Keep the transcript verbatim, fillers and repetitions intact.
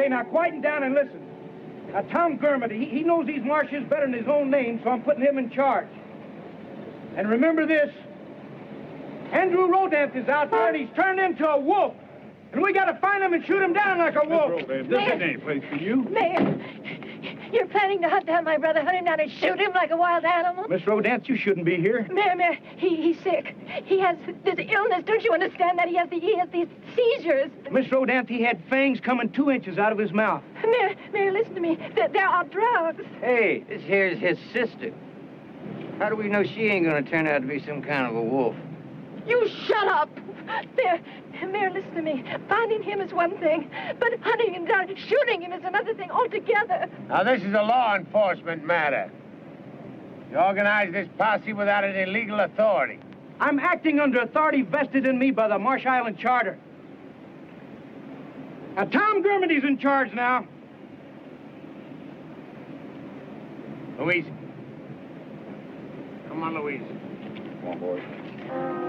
Okay, now quieten down and listen. Now, Tom Gurmity, he, he knows these marshes better than his own name, so I'm putting him in charge. And remember this, Andrew Rodent is out there, and he's turned into a wolf. And we gotta find him and shoot him down like a wolf. Miss Rodent, this ain't any place for you. Mayor, you're planning to hunt down my brother, hunt him down and shoot him like a wild animal? Miss Rodent, you shouldn't be here. Mayor, Mayor, he, he's sick. He has this illness. Don't you understand that? He has, the, he has these seizures. Miss Rodent, he had fangs coming two inches out of his mouth. Mayor, Mayor, listen to me. There, there are drugs. Hey, this here's his sister. How do we know she ain't gonna turn out to be some kind of a wolf? You shut up! Mayor, Mayor, listen to me. Finding him is one thing, but hunting him down, shooting him is another thing altogether. Now, this is a law enforcement matter. You organize this posse without any legal authority. I'm acting under authority vested in me by the Marsh Island Charter. Now, Tom Gurmity's in charge now. Louise. Come on, Louise. Come on, boys.